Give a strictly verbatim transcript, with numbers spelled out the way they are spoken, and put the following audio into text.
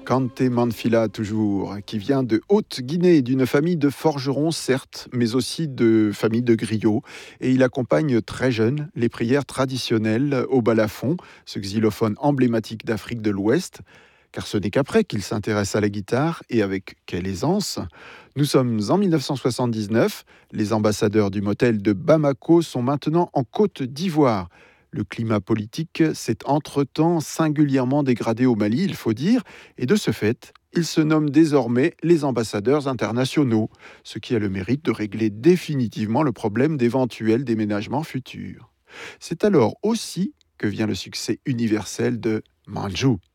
Kanté Manfila, toujours, qui vient de Haute-Guinée, d'une famille de forgerons, certes, mais aussi de famille de griots. Et il accompagne très jeune les prières traditionnelles au balafon, ce xylophone emblématique d'Afrique de l'Ouest. Car ce n'est qu'après qu'il s'intéresse à la guitare, et avec quelle aisance. Nous sommes en mille neuf cent soixante-dix-neuf, les ambassadeurs du motel de Bamako sont maintenant en Côte d'Ivoire. Le climat politique s'est entre-temps singulièrement dégradé au Mali, il faut dire, et de ce fait, ils se nomment désormais les ambassadeurs internationaux, ce qui a le mérite de régler définitivement le problème d'éventuels déménagements futurs. C'est alors aussi que vient le succès universel de Manju.